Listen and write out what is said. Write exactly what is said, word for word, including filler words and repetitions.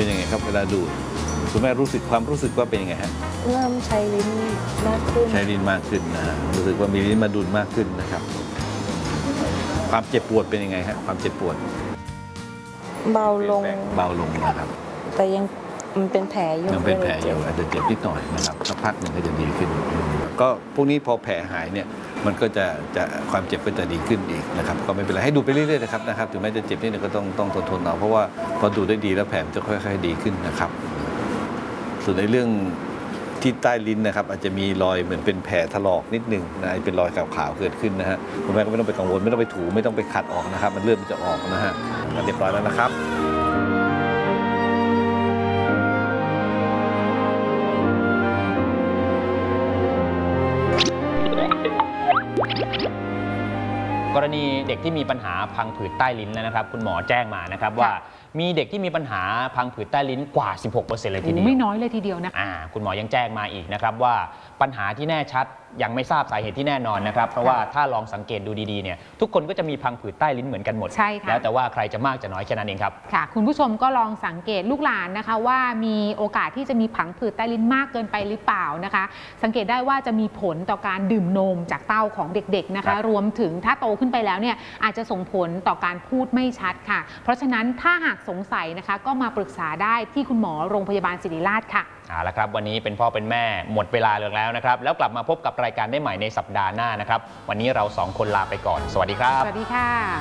เป็นยังไงครับเวลาดูดคุณแม่รู้สึกความรู้สึกว่าเป็นยังไงฮะเริ่มใช้ลิ้นมากขึ้นใช้ลิ้นมากขึ้นนะฮะรู้สึกว่ามีลิ้นมาดูดมากขึ้นนะครับความเจ็บปวดเป็นยังไงฮะความเจ็บปวดเบาลงเบาลงนะครับแต่ยังมันเป็นแผลอยู่ยังเป็นแผลอยู่อาจจะเจ็บนิดหน่อยนะครับสักพักหนึ่งก็จะดีขึ้นก็พวกนี้พอแผลหายเนี่ยมันก็จะจะความเจ็บก็จะดีขึ้นอีกนะครับก็ไม่เป็นไรให้ดูไปเรื่อยๆนะครับนะครับถึงแม้จะเจ็บนิดนึงก็ต้องต้องทนทนเอาเพราะว่าพอดูได้ดีแล้วแผลจะค่อยๆดีขึ้นนะครับส่วนในเรื่องที่ใต้ลิ้นนะครับอาจจะมีรอยเหมือนเป็นแผลถลอกนิดนึงนะเป็นรอยขาวๆเกิดขึ้นนะฮะคุณแม่ก็ไม่ต้องไปกังวลไม่ต้องไปถูไม่ต้องไปขัดออกนะครับมันเลือดมันจะออกนะฮะเรียบร้อยแล้วนะครับกรณีเด็กที่มีปัญหาพังผืดใต้ลิ้นแล้วนะครับคุณหมอแจ้งมานะครับว่ามีเด็กที่มีปัญหาพังผืดใต้ลิ้นกว่า สิบหกเปอร์เซ็นต์ เลยทีเดียวไม่น้อยเลยทีเดียวนะคุณหมอยังแจ้งมาอีกนะครับว่าปัญหาที่แน่ชัดยังไม่ทราบสาเหตุที่แน่นอนนะครับเพราะว่าถ้าลองสังเกตดูดีๆเนี่ยทุกคนก็จะมีพังผืดใต้ลิ้นเหมือนกันหมดใช่ค่ะแล้วแต่ว่าใครจะมากจะน้อยแค่นั้นเองครับค่ะคุณผู้ชมก็ลองสังเกตลูกหลานนะคะว่ามีโอกาสที่จะมีพังผืดใต้ลิ้นมากเกินไปหรือเปล่านะคะสังเกตได้ว่าจะมีผลต่อการดื่มนมจากเต้าของเด็กๆนะคะรวมถึงถ้าโตขึ้นไปแล้วเนี่ยอาจจะส่งผลต่อการพูดไม่ชัดค่ะเพราะฉะนั้นถ้าหากสงสัยนะคะก็มาปรึกษาได้ที่คุณหมอโรงพยาบาลศิริราชค่ะเอาละครับวันนี้เป็นพ่อเป็นแม่หมดเวลาแล้วนะครับแล้วกลับมาพบกับรายการได้ใหม่ในสัปดาห์หน้านะครับวันนี้เราสองคนลาไปก่อนสวัสดีครับสวัสดีค่ะ